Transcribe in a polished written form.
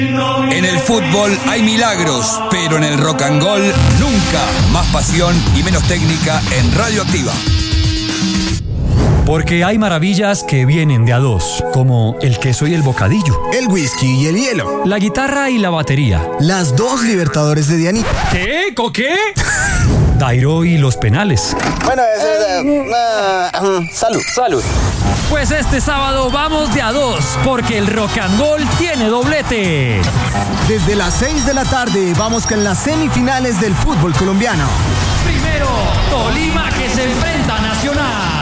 En el fútbol hay milagros, pero en el rock and roll nunca. Más pasión y menos técnica en Radioactiva. Porque hay maravillas que vienen de a dos, como el queso y el bocadillo, el whisky y el hielo, la guitarra y la batería, las dos Libertadores de Dianita. ¿Qué? ¿Qué? Dairo y los penales. Bueno, salud. Pues este sábado vamos de a dos, porque el rock and roll tiene doblete. Desde las 6 de la tarde vamos con las semifinales del fútbol colombiano. Primero, Tolima que se enfrenta a Nacional.